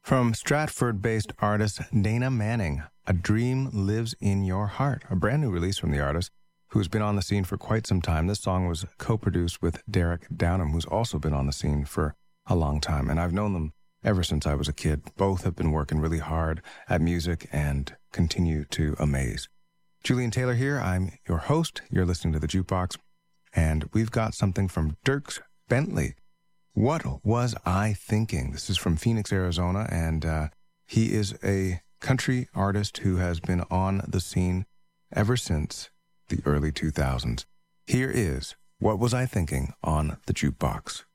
From Stratford-based artist Dana Manning, A Dream Lives in Your Heart, a brand new release from the artist who's been on the scene for quite some time. This song was co-produced with Derek Downham, who's also been on the scene for a long time, and I've known them ever since I was a kid. Both have been working really hard at music and continue to amaze. Julian Taylor here. I'm your host. You're listening to The Jukebox, and we've got something from Dierks Bentley. What Was I Thinking? This is from Phoenix, Arizona, and he is a country artist who has been on the scene ever since the early 2000s. Here is What Was I Thinking on The Jukebox.